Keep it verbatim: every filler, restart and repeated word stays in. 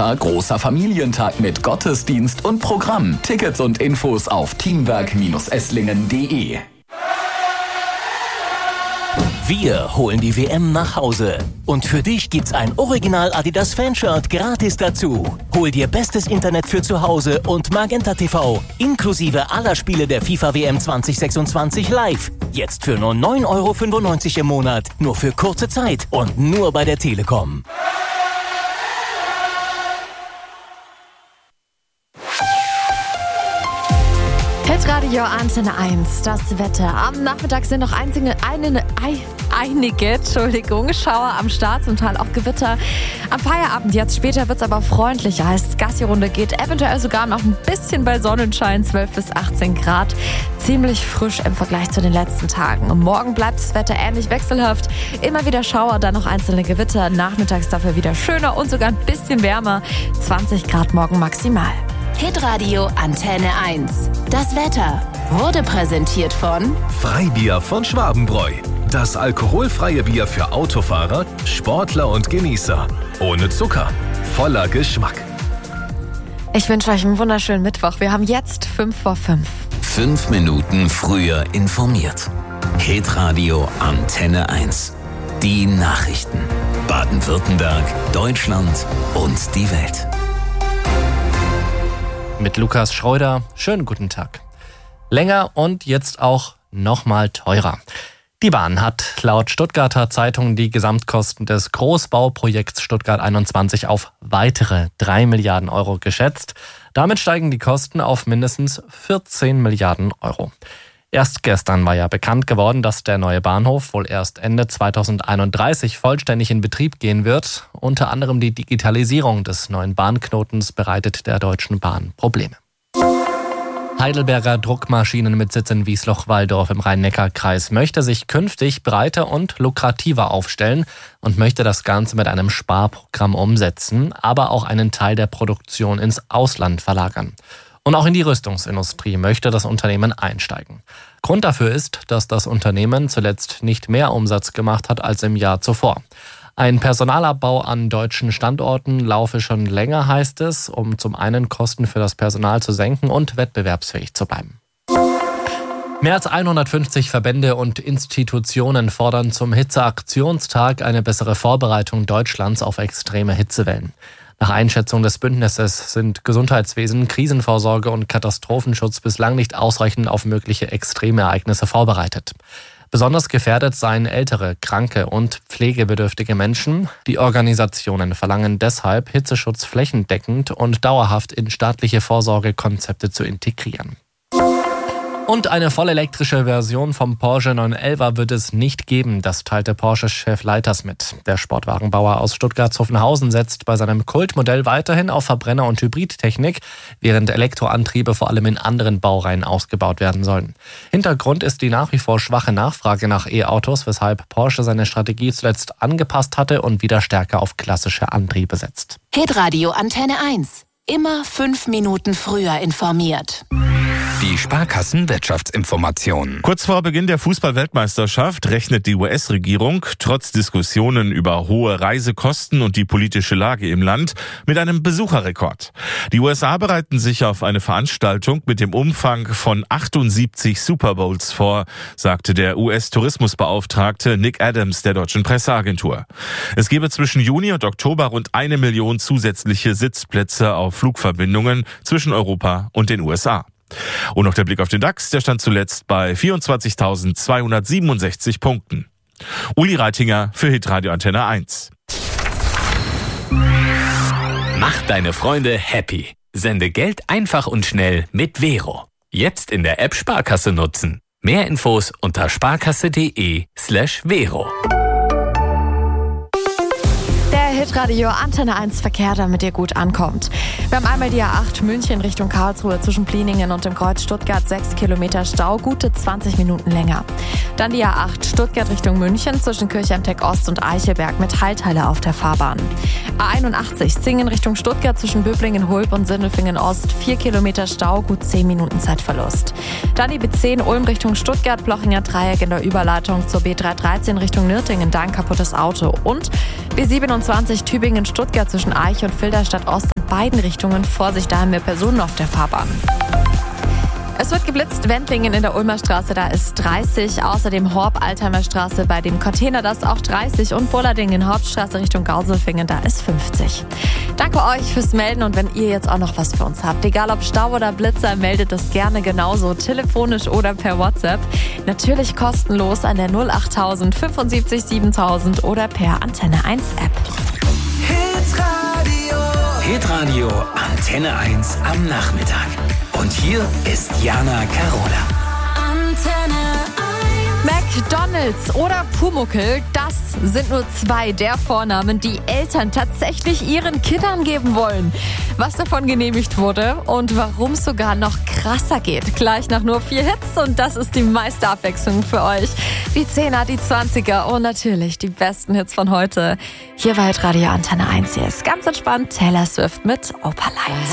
Wetter großer Familientag mit Gottesdienst und Programm. Tickets und Infos auf teamwork Bindestrich esslingen punkt de. Wir holen die W M nach Hause. Und für dich gibt's ein Original Adidas Fanshirt gratis dazu. Hol dir bestes Internet für zu Hause und Magenta T V. Inklusive aller Spiele der FIFA W M zwanzig sechsundzwanzig live. Jetzt für nur neun Euro fünfundneunzig im Monat. Nur für kurze Zeit und nur bei der Telekom. Hitradio Antenne eins, das Wetter. Am Nachmittag sind noch einzige, eine, ein, einige Entschuldigung, Schauer am Start, zum Teil auch Gewitter. Am Feierabend jetzt, später wird es aber freundlicher. Heißt, Gassi-Runde geht eventuell sogar noch ein bisschen bei Sonnenschein, zwölf bis achtzehn Grad. Ziemlich frisch im Vergleich zu den letzten Tagen. Und morgen bleibt das Wetter ähnlich wechselhaft. Immer wieder Schauer, dann noch einzelne Gewitter. Nachmittags dafür wieder schöner und sogar ein bisschen wärmer. zwanzig Grad morgen maximal. Hitradio Antenne eins. Das Wetter wurde präsentiert von Freibier von Schwabenbräu. Das alkoholfreie Bier für Autofahrer, Sportler und Genießer. Ohne Zucker, voller Geschmack. Ich wünsche euch einen wunderschönen Mittwoch. Wir haben jetzt fünf vor fünf. Fünf Minuten früher informiert. Hitradio Antenne eins. Die Nachrichten. Baden-Württemberg, Deutschland und die Welt. Mit Lukas Schreuder. Schönen guten Tag. Länger und jetzt auch nochmal teurer. Die Bahn hat laut Stuttgarter Zeitung die Gesamtkosten des Großbauprojekts Stuttgart einundzwanzig auf weitere drei Milliarden Euro geschätzt. Damit steigen die Kosten auf mindestens vierzehn Milliarden Euro. Erst gestern war ja bekannt geworden, dass der neue Bahnhof wohl erst Ende zweitausendeinunddreißig vollständig in Betrieb gehen wird. Unter anderem die Digitalisierung des neuen Bahnknotens bereitet der Deutschen Bahn Probleme. Heidelberger Druckmaschinen mit Sitz in Wiesloch-Walldorf im Rhein-Neckar-Kreis möchte sich künftig breiter und lukrativer aufstellen und möchte das Ganze mit einem Sparprogramm umsetzen, aber auch einen Teil der Produktion ins Ausland verlagern. Und auch in die Rüstungsindustrie möchte das Unternehmen einsteigen. Grund dafür ist, dass das Unternehmen zuletzt nicht mehr Umsatz gemacht hat als im Jahr zuvor. Ein Personalabbau an deutschen Standorten laufe schon länger, heißt es, um zum einen Kosten für das Personal zu senken und wettbewerbsfähig zu bleiben. Mehr als hundertfünfzig Verbände und Institutionen fordern zum Hitzeaktionstag eine bessere Vorbereitung Deutschlands auf extreme Hitzewellen. Nach Einschätzung des Bündnisses sind Gesundheitswesen, Krisenvorsorge und Katastrophenschutz bislang nicht ausreichend auf mögliche Extremereignisse vorbereitet. Besonders gefährdet seien ältere, kranke und pflegebedürftige Menschen. Die Organisationen verlangen deshalb, Hitzeschutz flächendeckend und dauerhaft in staatliche Vorsorgekonzepte zu integrieren. Und eine vollelektrische Version vom Porsche neun elf wird es nicht geben, das teilte Porsche-Chef Leiters mit. Der Sportwagenbauer aus Stuttgart-Zuffenhausen setzt bei seinem Kultmodell weiterhin auf Verbrenner- und Hybridtechnik, während Elektroantriebe vor allem in anderen Baureihen ausgebaut werden sollen. Hintergrund ist die nach wie vor schwache Nachfrage nach E-Autos, weshalb Porsche seine Strategie zuletzt angepasst hatte und wieder stärker auf klassische Antriebe setzt. Hitradio Antenne eins. Immer fünf Minuten früher informiert. Die Sparkassen-Wirtschaftsinformationen. Kurz vor Beginn der Fußball-Weltmeisterschaft rechnet die U S-Regierung trotz Diskussionen über hohe Reisekosten und die politische Lage im Land mit einem Besucherrekord. Die U S A bereiten sich auf eine Veranstaltung mit dem Umfang von achtundsiebzig Super Bowls vor, sagte der U S-Tourismusbeauftragte Nick Adams der deutschen Presseagentur. Es gebe zwischen Juni und Oktober rund eine Million zusätzliche Sitzplätze auf Flugverbindungen zwischen Europa und den U S A. Und noch der Blick auf den DAX, der stand zuletzt bei vierundzwanzigtausendzweihundertsiebenundsechzig Punkten. Uli Reitinger für Hitradio Antenne eins. Mach deine Freunde happy. Sende Geld einfach und schnell mit Vero. Jetzt in der App Sparkasse nutzen. Mehr Infos unter sparkasse.de slash Vero. Hitradio Antenne eins Verkehr, damit ihr gut ankommt. Wir haben einmal die A acht München Richtung Karlsruhe zwischen Pliningen und dem Kreuz Stuttgart sechs Kilometer Stau, gute zwanzig Minuten länger. Dann die A acht Stuttgart Richtung München zwischen Kirchheimteck Ost und Eichelberg mit Heilteile auf der Fahrbahn. A einundachtzig Singen Richtung Stuttgart zwischen Böblingen, Hulb und Sindelfingen Ost, vier Kilometer Stau, gut zehn Minuten Zeitverlust. Dann die B zehn Ulm Richtung Stuttgart, Blochinger Dreieck in der Überleitung zur B dreihundertdreizehn Richtung Nürtingen, da ein kaputtes Auto. Und B siebenundzwanzig Tübingen Stuttgart zwischen Eich und Filderstadt Ost beiden Richtungen Vorsicht, da haben wir Personen auf der Fahrbahn. Es wird geblitzt, Wendlingen in der Ulmer Straße, da ist dreißig. Außerdem Horb-Altheimer Straße bei dem Container, das ist auch dreißig. Und Bullerdingen, Hauptstraße Richtung Gauselfingen, da ist fünfzig. Danke euch fürs Melden und wenn ihr jetzt auch noch was für uns habt, egal ob Stau oder Blitzer, meldet es gerne genauso, telefonisch oder per WhatsApp. Natürlich kostenlos an der null acht tausend fünfundsiebzig siebentausend oder per Antenne eins App. Hitradio. Hitradio Antenne eins am Nachmittag. Und hier ist Jana Carola. Antenne eins. McDonald's oder Pumuckl, das sind nur zwei der Vornamen, die Eltern tatsächlich ihren Kindern geben wollen. Was davon genehmigt wurde und warum es sogar noch krasser geht. Gleich nach nur vier Hits und das ist die meiste Abwechslung für euch. Die Zehner, die Zwanziger und natürlich die besten Hits von heute. Hier bei Radio Antenne eins. Hier ist ganz entspannt Taylor Swift mit Opalite.